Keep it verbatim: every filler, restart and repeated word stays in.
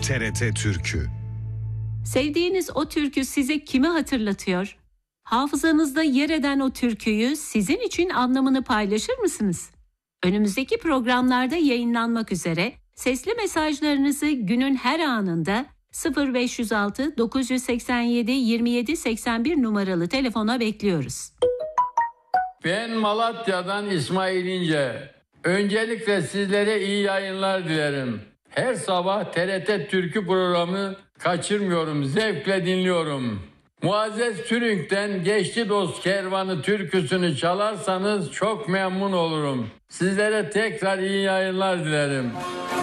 T R T Türkü. Sevdiğiniz o türkü size kimi hatırlatıyor? Hafızanızda yer eden o türküyü sizin için anlamını paylaşır mısınız? Önümüzdeki programlarda yayınlanmak üzere sesli mesajlarınızı günün her anında sıfır beş yüz altı dokuz yüz seksen yedi yirmi yedi seksen bir numaralı telefona bekliyoruz. Ben Malatya'dan İsmail İnce. Öncelikle sizlere iyi yayınlar dilerim. Her sabah T R T Türkü programı kaçırmıyorum, zevkle dinliyorum. Muazzez Türünk'ten Geçti Dost Kervanı türküsünü çalarsanız çok memnun olurum. Sizlere tekrar iyi yayınlar dilerim.